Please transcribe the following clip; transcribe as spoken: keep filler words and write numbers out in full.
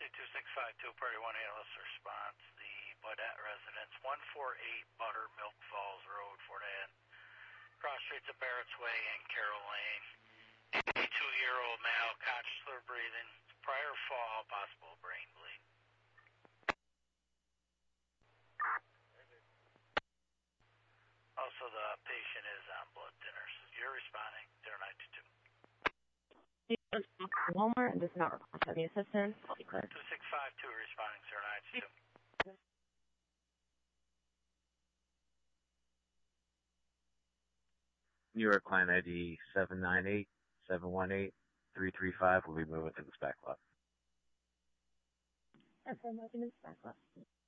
two six five two, Prairie one analyst response. The Baudette residence, one forty-eight Buttermilk Falls Road, Fort Ann. Cross streets of Barrett's Way and Carroll Lane. eighty-two-year-old male, conscious or breathing. Prior fall, possible brain bleed. Also, the patient is on blood thinners. You're responding, zero nine two two. Walmart and does not request any assistance. I'll be clear. two six five two, responding, zero nine two two. New York client I D seven nine eight seven one eight three three five will be moved into the spec lot. Affirmative in the spec lot.